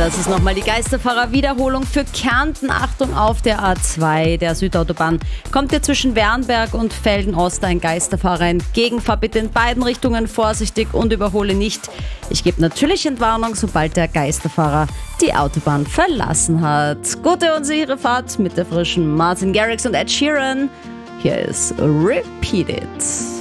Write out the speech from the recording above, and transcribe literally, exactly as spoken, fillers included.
Das ist nochmal die Geisterfahrer-Wiederholung für Kärnten. Achtung auf der A zwei, der Südautobahn. Kommt dir zwischen Wernberg und Felden-Ost ein Geisterfahrer entgegen, fahr bitte in beiden Richtungen vorsichtig und überhole nicht. Ich gebe natürlich Entwarnung, sobald der Geisterfahrer die Autobahn verlassen hat. Gute und sichere Fahrt mit der frischen Martin Garrix und Ed Sheeran. Hier ist Repeat It.